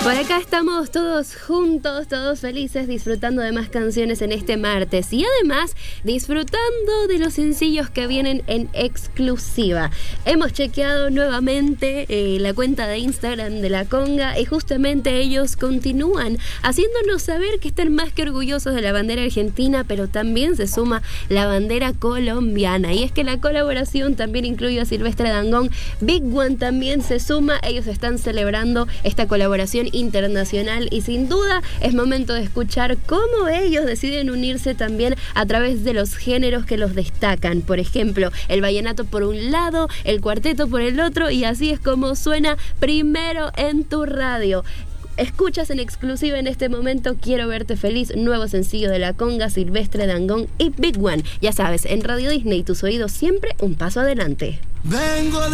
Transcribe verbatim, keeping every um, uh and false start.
Por acá estamos todos juntos, todos felices, disfrutando de más canciones en este martes y además disfrutando de los sencillos que vienen en exclusiva. Hemos chequeado nuevamente eh, la cuenta de Instagram de La Conga y justamente ellos continúan haciéndonos saber que están más que orgullosos de la bandera argentina, pero también se suma la bandera colombiana. Y es que la colaboración también incluye a Silvestre Dangond. Big One también se suma, ellos están celebrando esta colaboración internacional y sin duda es momento de escuchar cómo ellos deciden unirse también a través de los géneros que los destacan. Por ejemplo, el vallenato por un lado, el cuarteto por el otro, y así es como suena Primero en tu radio. Escuchas en exclusiva en este momento Quiero verte feliz, nuevo sencillo de La Conga, Silvestre Dangond y Big One. Ya sabes, en Radio Disney tus oídos siempre un paso adelante. Vengo